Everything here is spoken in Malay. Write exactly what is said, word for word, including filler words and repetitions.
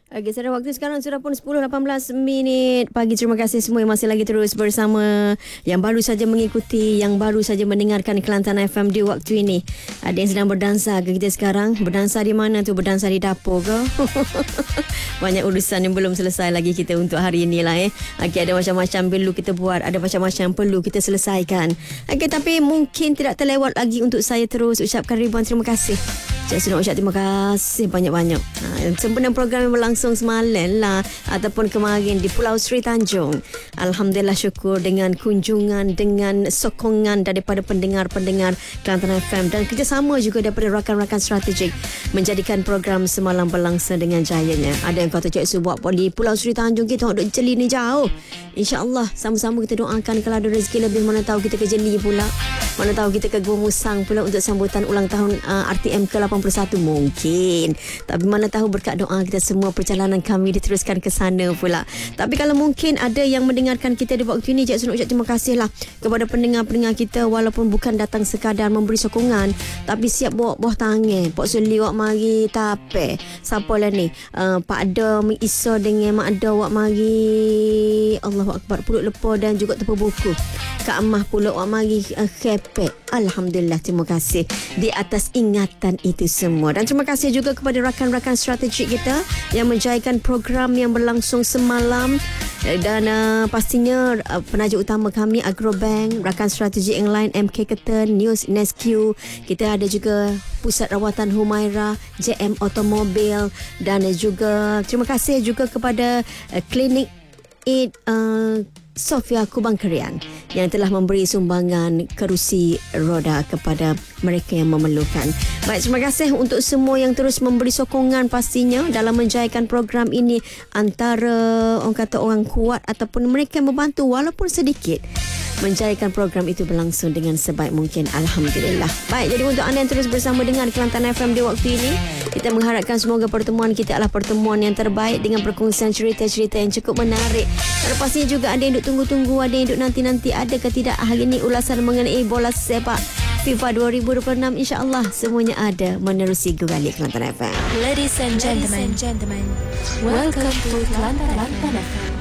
Okey, sekarang waktu sekarang sudah pun sepuluh lapan belas minit pagi. Terima kasih semua yang masih lagi terus bersama, yang baru saja mengikuti, yang baru saja mendengarkan Kelantan F M di waktu ini. Ada yang sedang berdansa ke kita sekarang? Berdansa di mana tu? Berdansa di dapur ke? Banyak urusan yang belum selesai lagi kita untuk hari ini lah eh. Okey, ada macam-macam perlu kita buat, ada macam-macam perlu kita selesaikan. Okey, tapi mungkin tidak terlewat lagi untuk saya terus ucapkan ribuan terima kasih. Cik Sunok ucap terima kasih banyak-banyak. Ha, sempena program yang berlangsung semalam lah ataupun kemarin di Pulau Sri Tanjung. Alhamdulillah, syukur dengan kunjungan, dengan sokongan daripada pendengar-pendengar Kelantan F M dan kerjasama juga daripada rakan-rakan strategik menjadikan program semalam berlangsung dengan jayanya. Ada yang kata Cik Su buat di Pulau Sri Tanjung, kita duduk jeli ni jauh. InsyaAllah sama-sama kita doakan kalau ada rezeki lebih, mana tahu kita ke Jeli pula. Mana tahu kita ke Gua Musang pula untuk sambutan ulang tahun uh, R T M ke lapan puluh satu mungkin. Tapi mana tahu berkat doa kita semua perjalanan kami diteruskan ke sana pula. Tapi kalau mungkin ada yang mendengarkan kita di waktu ini, Cik Sun ucap terima kasih lah kepada pendengar-pendengar kita, walaupun bukan datang sekadar memberi sokongan tapi siap bawa buah tangan. Pok Suli wak mari tape. Siapa lah ni? Uh, Pak Dom Iso dengan Mak Do wak mari Allahu Akbar pulut lepa dan juga tepuk buku. Kak Amah pula wak mari uh, kepek. Alhamdulillah, terima kasih di atas ingatan itu semua. Dan terima kasih juga kepada rakan-rakan strategik kita yang menjayakan program yang berlangsung semalam. Dan uh, pastinya uh, penaja utama kami Agrobank, rakan strategik yang lain M K Ketan, News N S Q. Kita ada juga Pusat Rawatan Humaira, J M Automobil, dan juga terima kasih juga kepada uh, Klinik Aid uh, Sofia Kubang Kerian yang telah memberi sumbangan kerusi roda kepada mereka yang memerlukan. Baik, terima kasih untuk semua yang terus memberi sokongan pastinya dalam menjayakan program ini, antara orang kata orang kuat ataupun mereka yang membantu walaupun sedikit menjayakan program itu berlangsung dengan sebaik mungkin. Alhamdulillah. Baik, jadi untuk anda yang terus bersama dengan Kelantan F M di waktu ini, kita mengharapkan semoga pertemuan kita adalah pertemuan yang terbaik dengan perkongsian cerita-cerita yang cukup menarik. Dan pastinya juga ada yang duk tunggu-tunggu, ada yang duk nanti-nanti, ada ke tidak hari ini ulasan mengenai bola sepak FIFA dua ribu dua puluh enam. InsyaAllah semuanya ada menerusi Gurali Kelantan F M. Ladies and gentlemen, Ladies and gentlemen, welcome to Kelantan F M.